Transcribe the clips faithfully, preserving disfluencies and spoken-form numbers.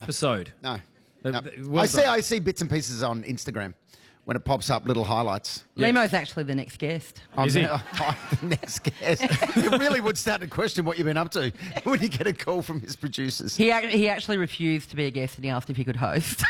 episode. No. Uh, no. well I see. done. I see bits and pieces on Instagram when it pops up, little highlights. Lemo's actually the next guest. I'm Is he? the next guest. You really would start to question what you've been up to when you get a call from his producers. He ac- he actually refused to be a guest and he asked if he could host.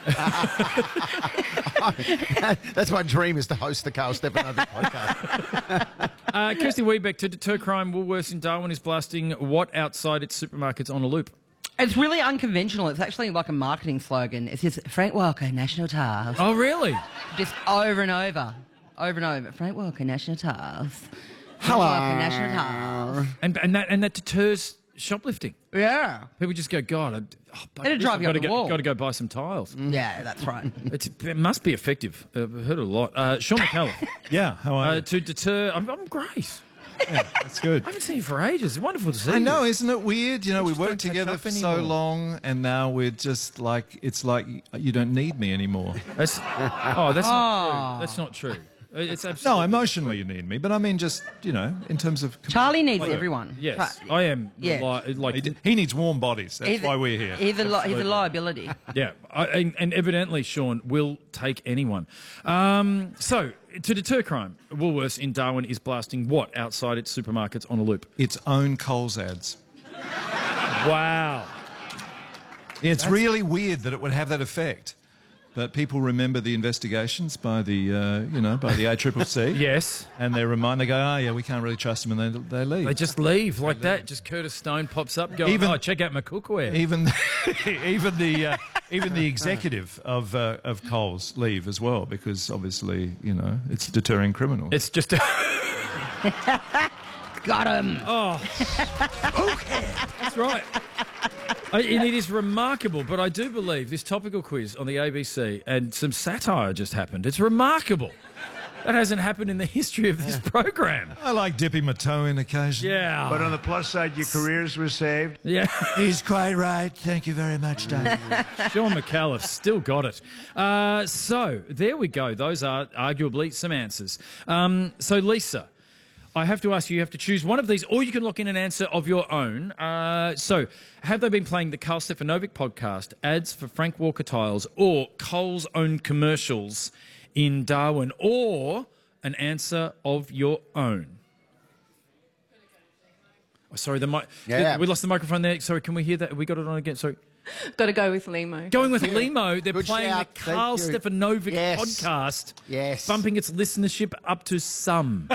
That's my dream, is to host the Carl Stefanovic podcast. Uh, Kirsty Weebeck, to deter crime, Woolworths in Darwin is blasting what outside its supermarkets on a loop? It's really unconventional. It's actually like a marketing slogan. It's just Frank Walker, National Tiles. Oh, really? Just over and over. Over and over. Frank Walker, National Tiles. Frank Hello. Walker, National Tiles. And and that and that deters shoplifting. Yeah. People just go, God, I, oh, but It'll drive you I've up got to the go, wall. got to go buy some tiles. Yeah, that's right. It's, it must be effective. Uh, I've heard it a lot. Uh, Sean McCallum, Yeah, how are uh, you? to deter. I'm, I'm great. That's good. I haven't seen you for ages. It's wonderful to see I know, you. isn't it weird? You know, we just don't worked catch together up for so anymore. long, and now we're just like, it's like you don't need me anymore. That's, oh, that's not true. That's not true. It's No, absolutely. emotionally you need me, but I mean just, you know, in terms of... Charlie needs everyone. Yes, Tra- I am. Yeah. Li- like, He, he needs warm bodies. That's He's a- why we're here. He's a, li- he's a liability. yeah, I, and, and evidently Sean will take anyone. Um, so, to deter crime, Woolworths in Darwin is blasting what outside its supermarkets on a loop? Its own Coles ads. Wow. It's really weird that it would have that effect. But people remember the investigations by the, uh, you know, by the A C C C. Yes. And they remind, they go, oh, yeah, we can't really trust them, and they, they leave. They just leave like that. Just Curtis Stone pops up, going, Even- "Oh, check out my cookware." Even, even the, uh, even the executive of uh, of Coles leave as well, because obviously, you know, it's deterring criminals. It's just a Got him. That's right. I, and it is remarkable, but I do believe this topical quiz on the A B C and some satire just happened. It's remarkable. That hasn't happened in the history of this program. I like dipping my toe in occasionally. Yeah. But on the plus side, your careers were saved. yeah. He's quite right. Thank you very much, Dave. Sean McAuliffe still got it. Uh, so there we go. Those are arguably some answers. Um, so Lisa, I have to ask you, you have to choose one of these, or you can lock in an answer of your own. Uh, so have they been playing the Carl Stefanovic podcast, ads for Frank Walker Tiles, or Coles' own commercials in Darwin, or an answer of your own? Oh, sorry, the mic. Yeah. We lost the microphone there. Sorry, can we hear that? We got it on again. Sorry. Got to go with Limo. Going with Limo, they're Good playing shout. the Carl Thank you. Stefanovic Yes. podcast, Yes. bumping its listenership up to some.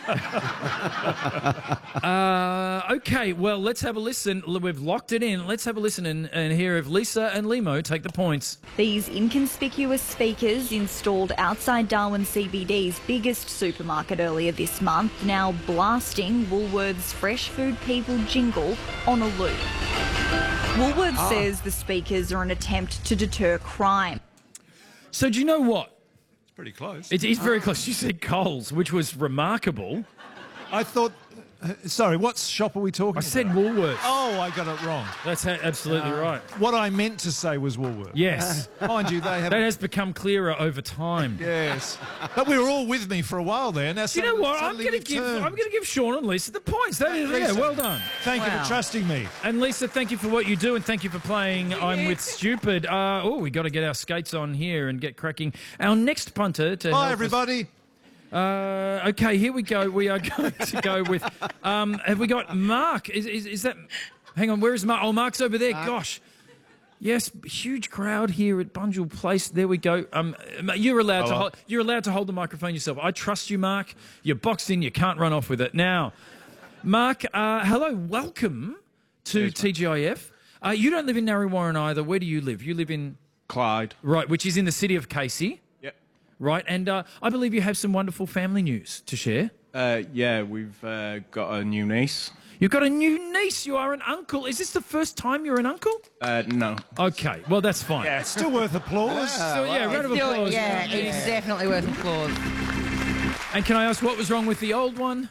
uh, okay, well, let's have a listen. We've locked it in. Let's have a listen and, and hear if Lisa and Limo take the points. These inconspicuous speakers installed outside Darwin C B D's biggest supermarket earlier this month, now blasting Woolworths' Fresh Food People jingle on a loop. Woolworths says the speakers are an attempt to deter crime. So do you know what? It's pretty close. It is very close. You said Coles, which was remarkable. I thought... Uh, sorry, what shop are we talking I about? said Woolworths. Oh, I got it wrong. That's ha- absolutely right. What I meant to say was Woolworths. Yes. Mind you, they have... That has become clearer over time. Yes. But we were all with me for a while there. Now, You know what? I'm going to give I'm going to give Sean and Lisa the points. That is, yeah, Lisa. well done. Thank you Wow. for trusting me. And Lisa, thank you for what you do, and thank you for playing I'm with Stupid. Uh, oh, we got to get our skates on here and get cracking. Our next punter to help Bye, us- everybody. Uh, okay, here we go. We are going to go with. Um, have we got Mark? Is, is is that? Hang on, where is Mark? Oh, Mark's over there. Gosh. Yes, huge crowd here at Bunjil Place. There we go. Um, you're allowed to Hello. hold, you're allowed to hold the microphone yourself. I trust you, Mark. You're boxed in. You can't run off with it. Now, Mark, uh, hello, welcome to T G I F. Uh, you don't live in Narre Warren either. Where do you live? You live in Clyde. right, which is in the city of Casey. Yep. Right, and uh, I believe you have some wonderful family news to share. Uh, yeah, we've uh, got a new niece. You've got a new niece. You are an uncle. Is this the first time you're an uncle? Uh, no. Okay, well, that's fine. Yeah, it's still worth applause. So, yeah, round of Still- applause. yeah, it's definitely worth applause. And can I ask what was wrong with the old one?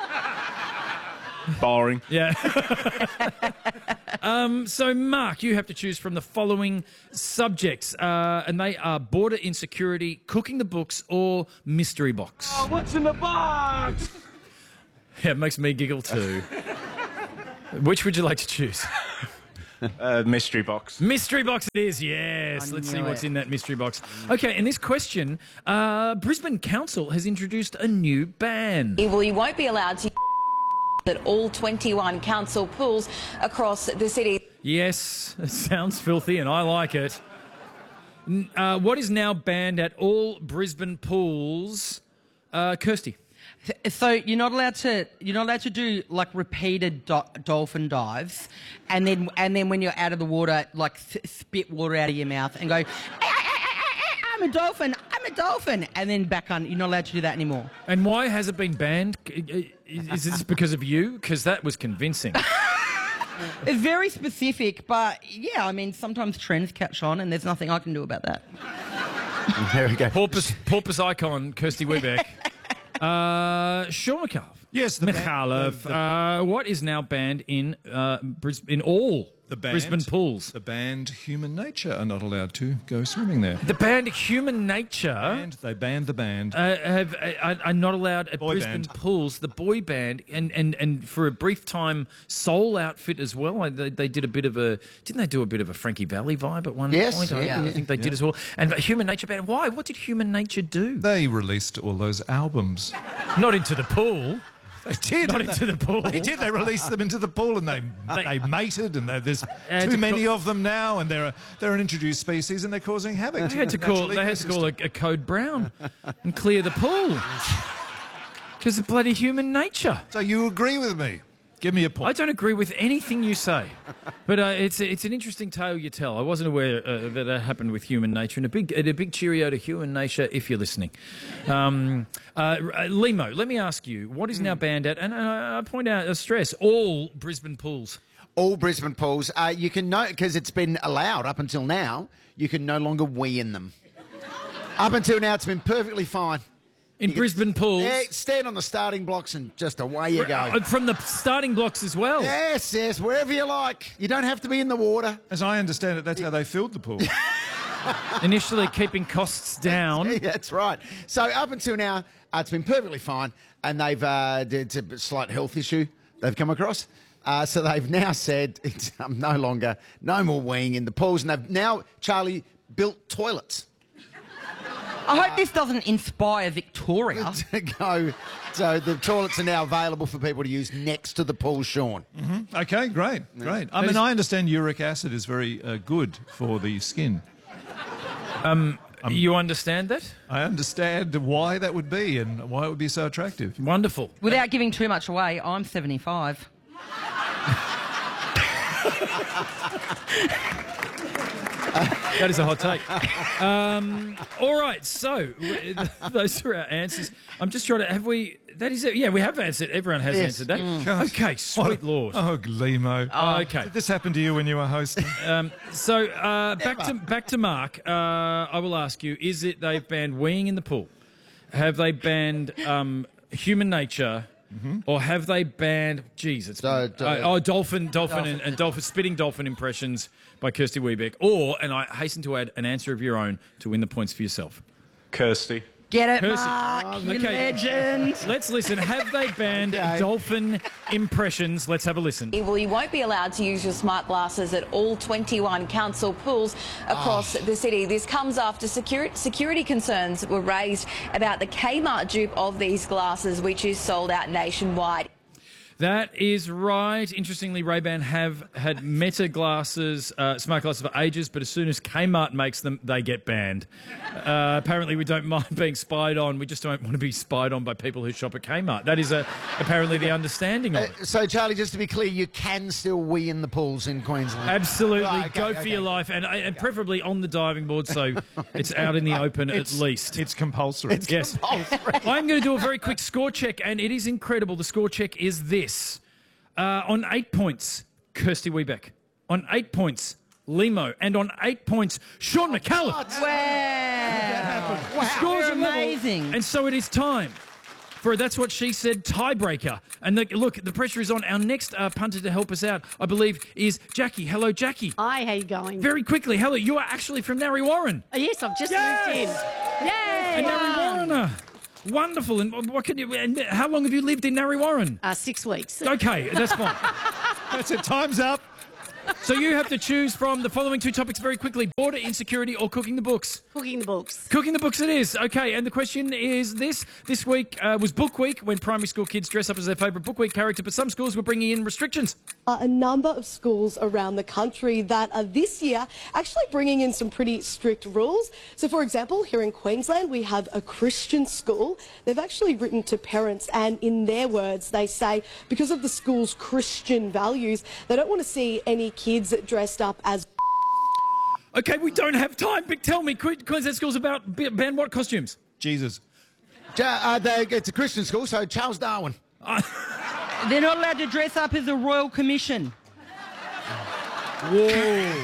Boring. Yeah. um, so, Mark, you have to choose from the following subjects, uh, and they are border insecurity, cooking the books, or mystery box. Oh, what's in the box? Yeah, it makes me giggle too. Which would you like to choose? Uh, mystery box. Mystery box it is, yes. I Let's see knew what's it. in that mystery box. Okay, and this question, uh, Brisbane Council has introduced a new ban. Well, you won't be allowed to at all twenty-one council pools across the city. Yes, it sounds filthy and I like it. N- Uh, what is now banned at all Brisbane pools? Uh, Kirsty. So you're not allowed to you're not allowed to do like repeated do- dolphin dives, and then and then when you're out of the water, like th- spit water out of your mouth and go, "Ah, ah, ah, ah, ah, I'm a dolphin, I'm a dolphin, and then back on. You're not allowed to do that anymore. And why has it been banned? Is this because of you? Because that was convincing. It's very specific, but yeah, I mean sometimes trends catch on, and there's nothing I can do about that. There we go. Porpoise, porpoise icon, Kirsty Webeck. Uh, Sean McAuliffe. Yes, the ban- McAuliffe. the- the- uh, what is now banned in uh, Bris- in all The band, Brisbane pools? The band Human Nature are not allowed to go swimming there. The band Human Nature And they banned the band. uh, have uh, are not allowed at Boy Brisbane band. pools. The boy band and, and, and for a brief time, Soul Outfit as well. I- They, they did a bit of a didn't they do a bit of a Frankie Valley vibe at one Yes, point? I, yeah. I think they did as well. And Human Nature band. Why? What did Human Nature do? They released all those albums. Not into the pool. They did. Not and into they- the pool. They did. They released them into the pool, and they they, mated, and they, there's had too to many call- of them now, and they're a, they're an introduced species, and they're causing havoc. They had to call. They had to call a, a code brown and clear the pool because of bloody Human Nature. So you agree with me? Give me a point. I don't agree with anything you say, but uh, it's it's an interesting tale you tell. I wasn't aware uh, that that happened with Human Nature, and a big and a big cheerio to Human Nature if you're listening. Um, uh, Limo, let me ask you, what is now banned at? And uh, I point out, uh, stress all Brisbane pools. All Brisbane pools, uh, you can know, because it's been allowed up until now, you can no longer wee in them. Up until now, it's been perfectly fine. In Brisbane pools, Yeah, stand on the starting blocks and just away you go. uh, from the starting blocks as well. Yes, yes, wherever you like. You don't have to be in the water. As I understand it, that's how they filled the pool. Initially keeping costs down. Yeah, that's right. So up until now, uh, it's been perfectly fine, and they've uh, it's a slight health issue they've come across. Uh, so they've now said it's um, no longer, no more weeing in the pools, and they've now, Charlie, built toilets I hope this doesn't inspire Victoria. to go. So the toilets are now available for people to use next to the pool, Sean. Okay, great, great. I mean, I understand uric acid is very uh, good for the skin. You understand that? I understand why that would be and why it would be so attractive. Wonderful. Without giving too much away, I'm seventy-five. That is a hot take. Um, all right, so w- those are our answers. I'm just trying to have we. That is it. Yeah, we have answered. Everyone has Yes. answered that. Okay, sweet lord. Oh, Limo. Oh, okay. Did this happen to you when you were hosting? So uh, back to back to Mark. Uh, I will ask you: is it they've banned weeing in the pool? Have they banned um, Human Nature? Or have they banned? Geez, it's So, been- uh, oh dolphin, dolphin, and, and dolphin spitting dolphin impressions by Kirsty Webeck. Or, and I hasten to add, an answer of your own to win the points for yourself. Kirsty. Get it, Kirsty. Mark? You Okay. legend. Let's listen. Have they banned Okay. dolphin impressions? Let's have a listen. Well, you won't be allowed to use your smart glasses at all twenty-one council pools across the city. This comes after security, security concerns were raised about the Kmart dupe of these glasses, which is sold out nationwide. That is right. Interestingly, Ray-Ban have had Meta glasses, uh, smart glasses for ages, but as soon as Kmart makes them, they get banned. Uh, apparently, we don't mind being spied on. We just don't want to be spied on by people who shop at Kmart. That is a, apparently the understanding of it. So, Charlie, just to be clear, you can still wee in the pools in Queensland. Absolutely. Right, okay, Go okay. for your life, and, and preferably on the diving board so it's out in the open at least. It's compulsory. Yes. I'm going to do a very quick score check, and it is incredible. The score check is this. Uh, on eight points, Kirsty Webeck. On eight points, Limo. And on eight points, Sean McAuliffe. Wow. The scores You're are level, amazing. and so it is time for That's What She Said tiebreaker. And the, look, the pressure is on. Our next uh, punter to help us out, I believe, is Jackie. Hello, Jackie. Hi, how you going? Very quickly, hello. You are actually from Narre Warren. Oh, yes, I've just Yes! moved in. Yay! And Narre Warrener. Wonderful. And what can you? And how long have you lived in Narre Warren? Uh, six weeks. Okay, that's fine. That's it. Time's up. So you have to choose from the following two topics very quickly: border insecurity or cooking the books. Cooking the books. Cooking the books it is. Okay, and the question is this. This week uh, was Book Week, when primary school kids dress up as their favourite Book Week character, but some schools were bringing in restrictions. Uh, a number of schools around the country that are this year actually bringing in some pretty strict rules. So, for example, here in Queensland, we have a Christian school. They've actually written to parents, and in their words, they say because of the school's Christian values, they don't want to see any kids dressed up as... Okay, we don't have time, but tell me, Que- Queensland schools about b- ban what costumes? Jesus. Ja- uh, they, it's a Christian school, so Charles Darwin. They're not allowed to dress up as a royal commission. Whoa.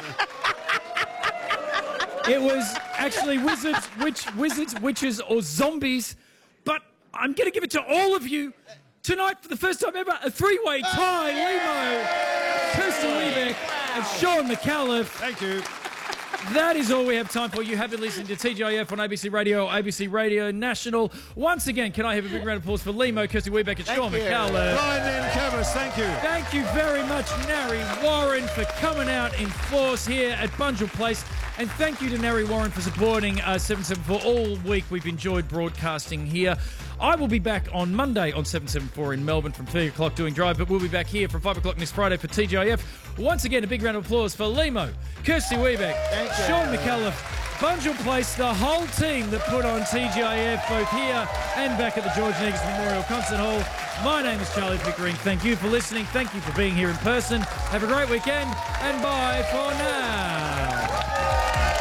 It was actually wizards, witch, wizards, witches, or zombies. But I'm going to give it to all of you tonight for the first time ever. A three-way tie. Limo, Kirsty Webeck, and Sean McAuliffe. Thank you. That is all we have time for. You have been listening to T G I F on A B C Radio or A B C Radio National. Once again, can I have a big round of applause for Limo, Kirsty Webeck, and Sean McAuliffe. Brian Van Cavers, thank you. Thank you very much, Nari Warren, for coming out in force here at Bunjil Place. And thank you to Nari Warren for supporting uh, seven seventy-four all week. We've enjoyed broadcasting here. I will be back on Monday on seven seventy-four in Melbourne from three o'clock doing Drive, but we'll be back here from five o'clock this Friday for T G I F. Once again, a big round of applause for Limo, Kirsty Webeck, Sean McAuliffe, Bunjil Place, the whole team that put on T G I F both here and back at the George Negus Memorial Concert Hall. My name is Charlie Pickering. Thank you for listening. Thank you for being here in person. Have a great weekend, and bye for now.